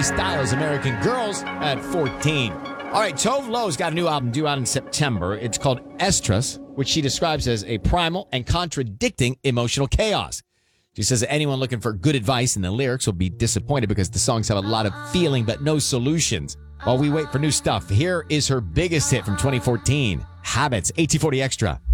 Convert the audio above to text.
Harry Styles' American Girls at 14. All right, Tove Lo's got a new album due out in September. It's called Estrus, which she describes as a primal and contradicting emotional chaos. She says that anyone looking for good advice in the lyrics will be disappointed because the songs have a lot of feeling but no solutions. While we wait for new stuff, here is her biggest hit from 2014, Habits, AT40 Extra.